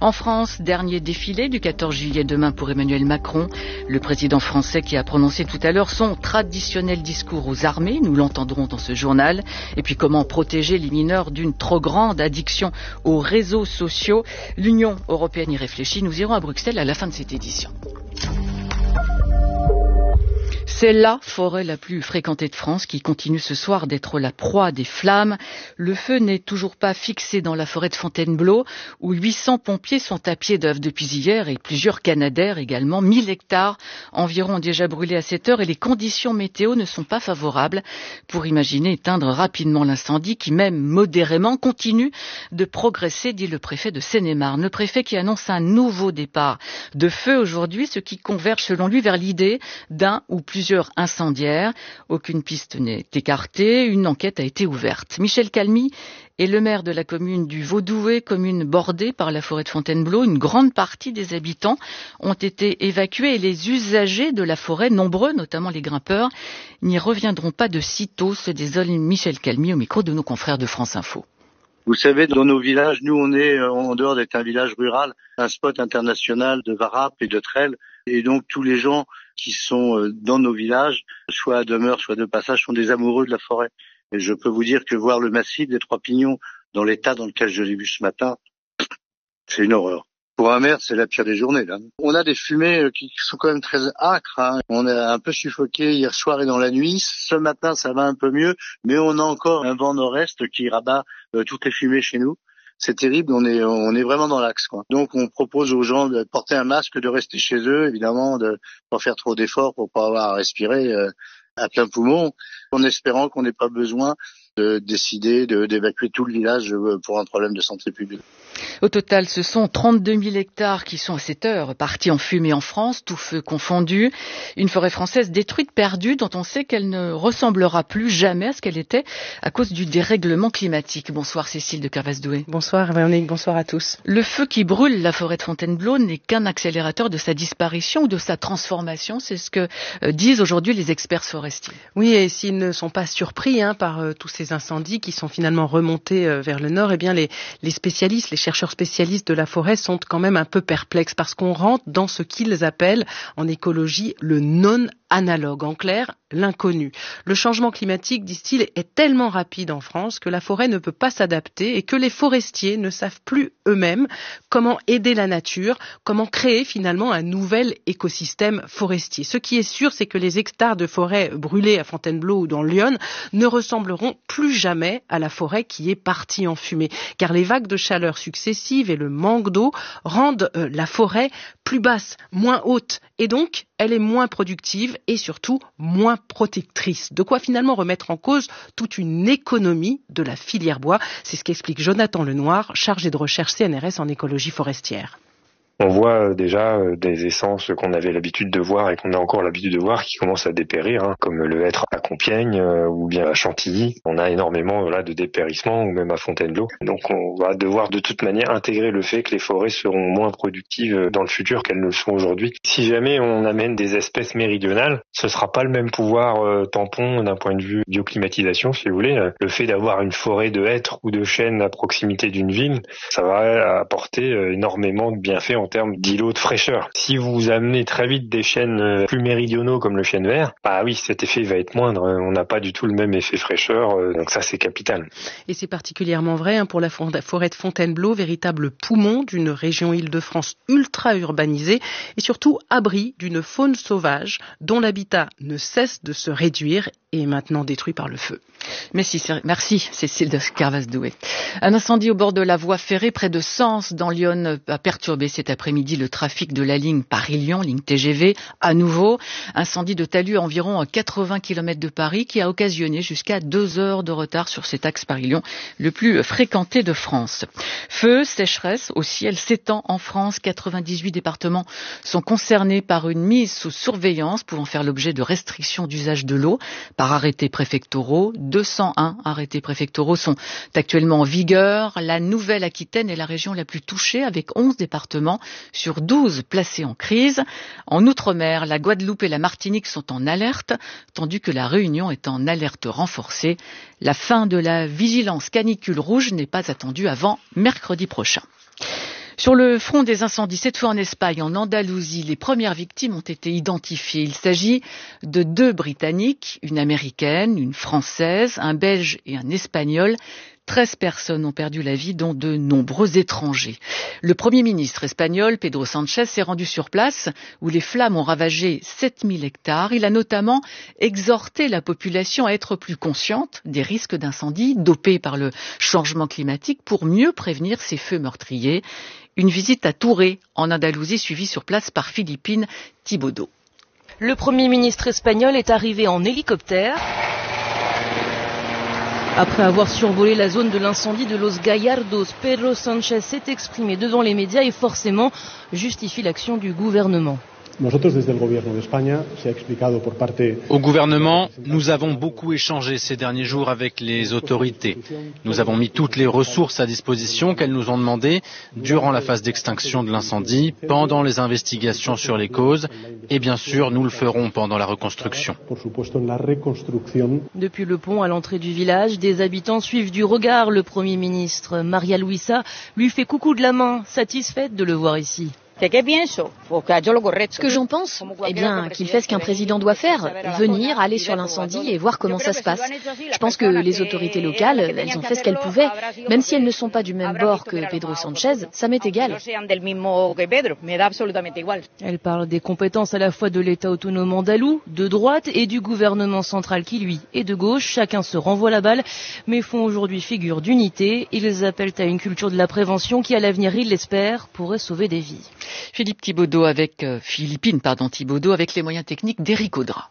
En France, dernier défilé du 14 juillet demain pour Emmanuel Macron. Le président français qui a prononcé tout à l'heure son traditionnel discours aux armées, nous l'entendrons dans ce journal. Et puis comment protéger les mineurs d'une trop grande addiction aux réseaux sociaux. L'Union européenne y réfléchit. Nous irons à Bruxelles à la fin de cette édition. C'est la forêt la plus fréquentée de France qui continue ce soir d'être la proie des flammes. Le feu n'est toujours pas fixé dans la forêt de Fontainebleau où 800 pompiers sont à pied d'œuvre depuis hier et plusieurs Canadaires également. 1000 hectares environ ont déjà brûlé à cette heure et les conditions météo ne sont pas favorables pour imaginer éteindre rapidement l'incendie qui même modérément continue de progresser, dit le préfet de Seine-et-Marne. Le préfet qui annonce un nouveau départ de feu aujourd'hui, ce qui converge selon lui vers l'idée d'un ou plusieurs incendiaires. Aucune piste n'est écartée. Une enquête a été ouverte. Michel Calmy est le maire de la commune du Vaudoué, commune bordée par la forêt de Fontainebleau. Une grande partie des habitants ont été évacués et les usagers de la forêt, nombreux, notamment les grimpeurs, n'y reviendront pas de sitôt, se désole Michel Calmy au micro de nos confrères de France Info. Vous savez, dans nos villages, nous on est, en dehors d'être un village rural, un spot international de varap et de trail. Et donc tous les gens qui sont dans nos villages, soit à demeure, soit de passage, sont des amoureux de la forêt. Et je peux vous dire que voir le massif des Trois Pignons dans l'état dans lequel je l'ai vu ce matin, c'est une horreur. Pour un maire, c'est la pire des journées, là. On a des fumées qui sont quand même très âcres, hein. On a un peu suffoqué hier soir et dans la nuit. Ce matin, ça va un peu mieux, mais on a encore un vent nord-est qui rabat toutes les fumées chez nous. C'est terrible, on est vraiment dans l'axe, quoi. Donc on propose aux gens de porter un masque, de rester chez eux, évidemment, de pas faire trop d'efforts pour pas avoir à respirer à plein poumon, en espérant qu'on n'ait pas besoin de décider d'évacuer tout le village pour un problème de santé publique. Au total, ce sont 32 000 hectares qui sont à cette heure partis en fumée en France, tout feu confondu. Une forêt française détruite, perdue, dont on sait qu'elle ne ressemblera plus jamais à ce qu'elle était à cause du dérèglement climatique. Bonsoir Cécile de Carvaz-Douai. Bonsoir Véronique, bonsoir à tous. Le feu qui brûle la forêt de Fontainebleau n'est qu'un accélérateur de sa disparition ou de sa transformation. C'est ce que disent aujourd'hui les experts forestiers. Oui, et s'ils ne sont pas surpris par tous ces incendies qui sont finalement remontés vers le nord, eh bien les spécialistes, les chercheurs spécialistes de la forêt sont quand même un peu perplexes parce qu'on rentre dans ce qu'ils appellent en écologie le non-analogue. En clair, l'inconnu. Le changement climatique, disent-ils, est tellement rapide en France que la forêt ne peut pas s'adapter et que les forestiers ne savent plus eux-mêmes comment aider la nature, comment créer finalement un nouvel écosystème forestier. Ce qui est sûr, c'est que les hectares de forêt brûlés à Fontainebleau ou dans l'Yonne ne ressembleront plus jamais à la forêt qui est partie en fumée. Car les vagues de chaleur successives et le manque d'eau rendent la forêt plus basse, moins haute et donc elle est moins productive et surtout moins protectrice. De quoi finalement remettre en cause toute une économie de la filière bois. C'est ce qu'explique Jonathan Lenoir, chargé de recherche CNRS en écologie forestière. On voit déjà des essences qu'on avait l'habitude de voir et qu'on a encore l'habitude de voir qui commencent à dépérir, comme le hêtre à Compiègne ou bien à Chantilly. On a énormément de dépérissement ou même à Fontainebleau. Donc on va devoir de toute manière intégrer le fait que les forêts seront moins productives dans le futur qu'elles ne le sont aujourd'hui. Si jamais on amène des espèces méridionales, ce sera pas le même pouvoir tampon d'un point de vue bioclimatisation, si vous voulez. Le fait d'avoir une forêt de hêtres ou de chênes à proximité d'une ville, ça va apporter énormément de bienfaits en termes d'îlots de fraîcheur. Si vous amenez très vite des chênes plus méridionaux comme le chêne vert, oui, cet effet va être moindre. On n'a pas du tout le même effet fraîcheur, donc ça c'est capital. Et c'est particulièrement vrai pour la forêt de Fontainebleau, véritable poumon d'une région Île-de-France ultra urbanisée et surtout abri d'une faune sauvage dont l'habitat ne cesse de se réduire et est maintenant détruit par le feu. Merci Cécile de Carvaz-Douai. Un incendie au bord de la voie ferrée près de Sens dans l'Yonne a perturbé cet après-midi le trafic de la ligne Paris-Lyon, ligne TGV. À nouveau, incendie de talus à environ 80 km de Paris qui a occasionné jusqu'à 2 heures de retard sur cet axe Paris-Lyon, le plus fréquenté de France. Feu, sécheresse aussi, elle s'étend en France. 98 départements sont concernés par une mise sous surveillance pouvant faire l'objet de restrictions d'usage de l'eau par arrêtés préfectoraux. 201 arrêtés préfectoraux sont actuellement en vigueur. La Nouvelle-Aquitaine est la région la plus touchée avec 11 départements sur 12 placés en crise. En Outre-mer, la Guadeloupe et la Martinique sont en alerte, tandis que la Réunion est en alerte renforcée. La fin de la vigilance canicule rouge n'est pas attendue avant mercredi prochain. Sur le front des incendies, cette fois en Espagne, en Andalousie, les premières victimes ont été identifiées. Il s'agit de 2 Britanniques, une Américaine, une Française, un Belge et un Espagnol. 13 personnes ont perdu la vie, dont de nombreux étrangers. Le Premier ministre espagnol, Pedro Sánchez, s'est rendu sur place où les flammes ont ravagé 7000 hectares. Il a notamment exhorté la population à être plus consciente des risques d'incendie dopés par le changement climatique pour mieux prévenir ces feux meurtriers. Une visite à Touré, en Andalousie, suivie sur place par Philippine Thibaudeau. Le Premier ministre espagnol est arrivé en hélicoptère. Après avoir survolé la zone de l'incendie de Los Gallardos, Pedro Sánchez s'est exprimé devant les médias et forcément justifie l'action du gouvernement. Au gouvernement, nous avons beaucoup échangé ces derniers jours avec les autorités. Nous avons mis toutes les ressources à disposition qu'elles nous ont demandées durant la phase d'extinction de l'incendie, pendant les investigations sur les causes et bien sûr, nous le ferons pendant la reconstruction. Depuis le pont à l'entrée du village, des habitants suivent du regard le Premier ministre. Maria Luisa lui fait coucou de la main, satisfaite de le voir ici. Ce que j'en pense, eh bien, qu'il fait ce qu'un président doit faire, venir, aller sur l'incendie et voir comment ça se passe. Je pense que les autorités locales, elles ont fait ce qu'elles pouvaient. Même si elles ne sont pas du même bord que Pedro Sánchez, ça m'est égal. Elle parle des compétences à la fois de l'État autonome andalou, de droite et du gouvernement central qui, lui, est de gauche. Chacun se renvoie la balle, mais font aujourd'hui figure d'unité. Ils appellent à une culture de la prévention qui, à l'avenir, ils l'espèrent, pourrait sauver des vies. Philippine Thibaudeau avec les moyens techniques d'Éric Audra.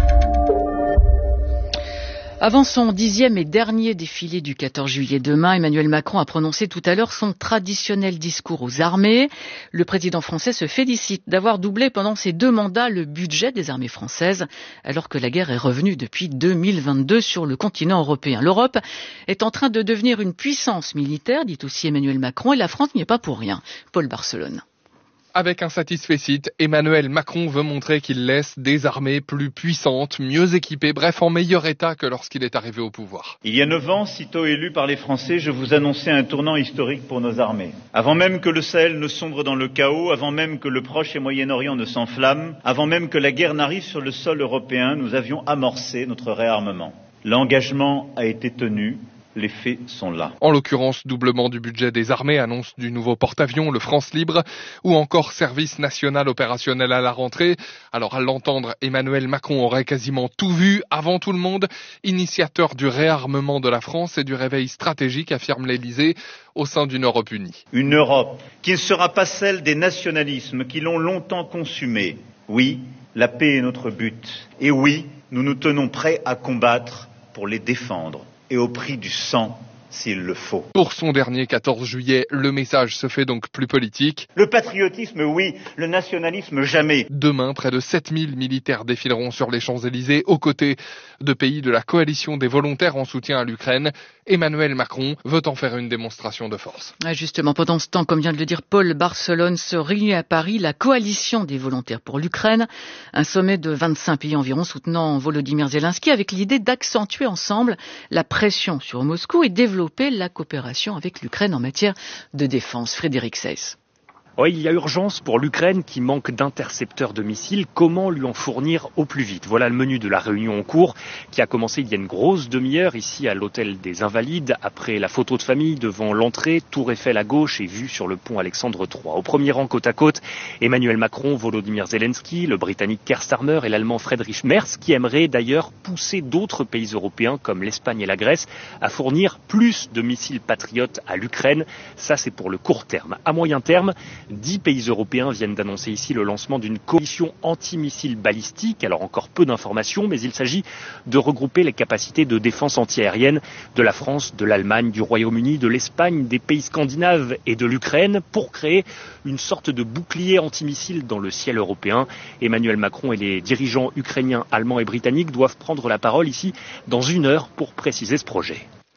Avant son 10e et dernier défilé du 14 juillet demain, Emmanuel Macron a prononcé tout à l'heure son traditionnel discours aux armées. Le président français se félicite d'avoir doublé pendant ses 2 mandats le budget des armées françaises, alors que la guerre est revenue depuis 2022 sur le continent européen. L'Europe est en train de devenir une puissance militaire, dit aussi Emmanuel Macron, et la France n'y est pas pour rien. Paul Barcelone. Avec un satisfecit, Emmanuel Macron veut montrer qu'il laisse des armées plus puissantes, mieux équipées, bref en meilleur état que lorsqu'il est arrivé au pouvoir. Il y a 9 ans, sitôt élu par les Français, je vous annonçais un tournant historique pour nos armées. Avant même que le Sahel ne sombre dans le chaos, avant même que le Proche et Moyen-Orient ne s'enflamment, avant même que la guerre n'arrive sur le sol européen, nous avions amorcé notre réarmement. L'engagement a été tenu. Les faits sont là. En l'occurrence, doublement du budget des armées, annonce du nouveau porte-avions, le France Libre, ou encore service national opérationnel à la rentrée. Alors à l'entendre, Emmanuel Macron aurait quasiment tout vu avant tout le monde. Initiateur du réarmement de la France et du réveil stratégique, affirme l'Élysée, au sein d'une Europe unie. Une Europe qui ne sera pas celle des nationalismes qui l'ont longtemps consumée. Oui, la paix est notre but. Et oui, nous nous tenons prêts à combattre pour les défendre. Et au prix du sang, s'il le faut. Pour son dernier 14 juillet, le message se fait donc plus politique. Le patriotisme, oui. Le nationalisme, jamais. Demain, près de 7000 militaires défileront sur les Champs-Élysées aux côtés de pays de la coalition des volontaires en soutien à l'Ukraine. Emmanuel Macron veut en faire une démonstration de force. Justement, pendant ce temps, comme vient de le dire Paul, Barcelone se réunit à Paris la coalition des volontaires pour l'Ukraine, un sommet de 25 pays environ soutenant Volodymyr Zelensky avec l'idée d'accentuer ensemble la pression sur Moscou et développer la coopération avec l'Ukraine en matière de défense. Frédéric Seyss. Oui, il y a urgence pour l'Ukraine qui manque d'intercepteurs de missiles. Comment lui en fournir au plus vite? Voilà le menu de la réunion en cours qui a commencé il y a une grosse demi-heure ici à l'hôtel des Invalides. Après la photo de famille devant l'entrée, Tour Eiffel à gauche et vue sur le pont Alexandre III. Au premier rang côte à côte, Emmanuel Macron, Volodymyr Zelensky, le Britannique Keir Starmer et l'Allemand Friedrich Merz qui aimeraient d'ailleurs pousser d'autres pays européens comme l'Espagne et la Grèce à fournir plus de missiles patriotes à l'Ukraine. Ça c'est pour le court terme. À moyen terme, 10 pays européens viennent d'annoncer ici le lancement d'une coalition anti-missiles balistiques. Alors encore peu d'informations, mais il s'agit de regrouper les capacités de défense antiaérienne de la France, de l'Allemagne, du Royaume-Uni, de l'Espagne, des pays scandinaves et de l'Ukraine pour créer une sorte de bouclier anti-missiles dans le ciel européen. Emmanuel Macron et les dirigeants ukrainiens, allemands et britanniques doivent prendre la parole ici dans 1 heure pour préciser ce projet.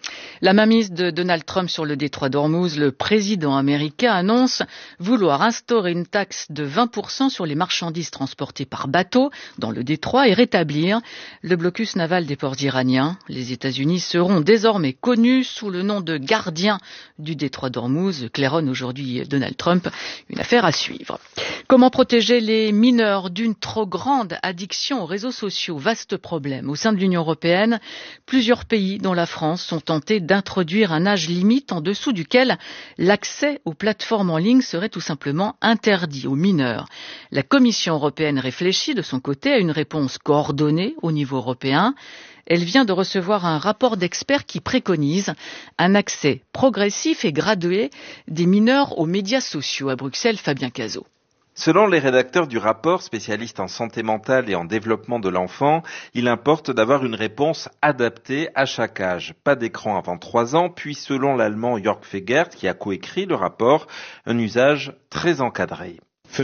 La mainmise de Donald Trump sur le détroit d'Ormuz, le président américain annonce vouloir instaurer une taxe de 20% sur les marchandises transportées par bateau dans le détroit et rétablir le blocus naval des ports iraniens. Les États-Unis seront désormais connus sous le nom de gardiens du détroit d'Ormuz, claironne aujourd'hui Donald Trump, une affaire à suivre. Comment protéger les mineurs d'une trop grande addiction aux réseaux sociaux? Vaste problème. Au sein de l'Union européenne, plusieurs pays, dont la France, sont tentés d'introduire un âge limite en dessous duquel l'accès aux plateformes en ligne serait tout simplement interdit aux mineurs. La Commission européenne réfléchit de son côté à une réponse coordonnée au niveau européen. Elle vient de recevoir un rapport d'experts qui préconise un accès progressif et gradué des mineurs aux médias sociaux. À Bruxelles, Fabien Cazot. Selon les rédacteurs du rapport, spécialistes en santé mentale et en développement de l'enfant, il importe d'avoir une réponse adaptée à chaque âge. Pas d'écran avant 3 ans, puis selon l'allemand Jörg Fegert, qui a coécrit le rapport, un usage très encadré.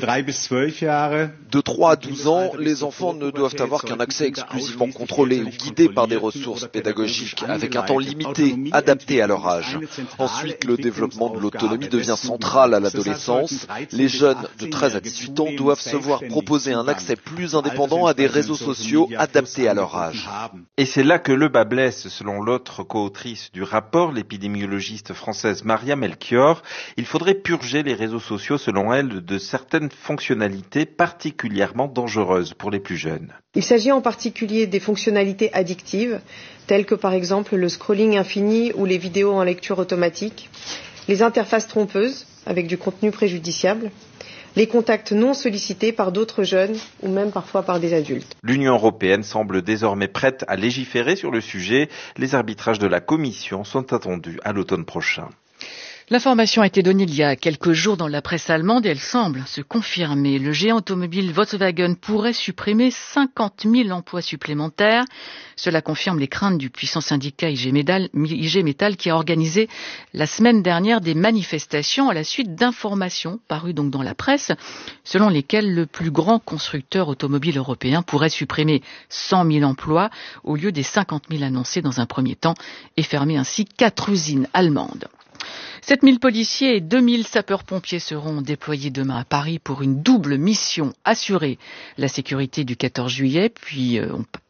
De 3 à 12 ans, les enfants ne doivent avoir qu'un accès exclusivement contrôlé ou guidé par des ressources pédagogiques, avec un temps limité, adapté à leur âge. Ensuite, le développement de l'autonomie devient central à l'adolescence. Les jeunes de 13 à 18 ans doivent se voir proposer un accès plus indépendant à des réseaux sociaux adaptés à leur âge. Et c'est là que le bas blesse, selon l'autre co-autrice du rapport, l'épidémiologiste française Maria Melchior. Il faudrait purger les réseaux sociaux, selon elle, de certaines fonctionnalités particulièrement dangereuses pour les plus jeunes. Il s'agit en particulier des fonctionnalités addictives, telles que par exemple le scrolling infini ou les vidéos en lecture automatique, les interfaces trompeuses avec du contenu préjudiciable, les contacts non sollicités par d'autres jeunes ou même parfois par des adultes. L'Union européenne semble désormais prête à légiférer sur le sujet. Les arbitrages de la Commission sont attendus à l'automne prochain. L'information a été donnée il y a quelques jours dans la presse allemande et elle semble se confirmer. Le géant automobile Volkswagen pourrait supprimer 50 000 emplois supplémentaires. Cela confirme les craintes du puissant syndicat IG Metall qui a organisé la semaine dernière des manifestations à la suite d'informations parues donc dans la presse, selon lesquelles le plus grand constructeur automobile européen pourrait supprimer 100 000 emplois au lieu des 50 000 annoncés dans un premier temps et fermer ainsi 4 usines allemandes. 7 000 policiers et 2 000 sapeurs-pompiers seront déployés demain à Paris pour une double mission, assurer la sécurité du 14 juillet, puis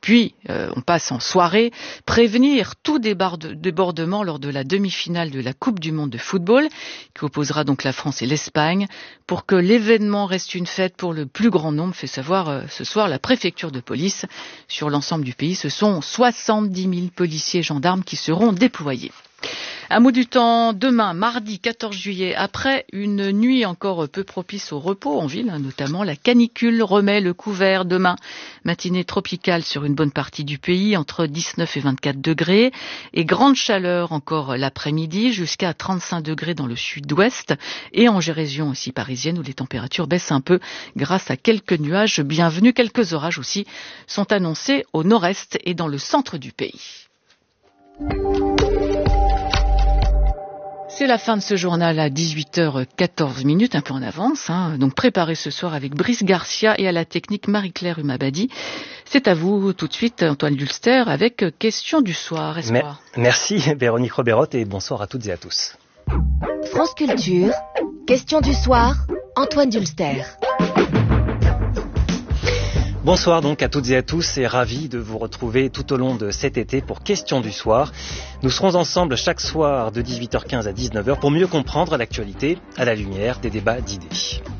on passe en soirée, prévenir tout débordement lors de la demi-finale de la Coupe du monde de football, qui opposera donc la France et l'Espagne, pour que l'événement reste une fête pour le plus grand nombre, fait savoir ce soir la préfecture de police. Sur l'ensemble du pays, ce sont 70 000 policiers et gendarmes qui seront déployés. Un mot du temps, demain, mardi 14 juillet, après une nuit encore peu propice au repos en ville, notamment la canicule remet le couvert demain. Matinée tropicale sur une bonne partie du pays, entre 19 et 24 degrés, et grande chaleur encore l'après-midi, jusqu'à 35 degrés dans le sud-ouest, et en région aussi parisienne où les températures baissent un peu grâce à quelques nuages bienvenus. Quelques orages aussi sont annoncés au nord-est et dans le centre du pays. C'est la fin de ce journal à 18h14, un peu en avance. Donc préparé ce soir avec Brice Garcia et à la technique Marie-Claire Humabadi. C'est à vous tout de suite, Antoine Dulster, avec Question du soir. Merci Véronique Roberot et bonsoir à toutes et à tous. France Culture, Question du soir, Antoine Dulster. Bonsoir donc à toutes et à tous et ravi de vous retrouver tout au long de cet été pour Question du soir. Nous serons ensemble chaque soir de 18h15 à 19h pour mieux comprendre l'actualité à la lumière des débats d'idées.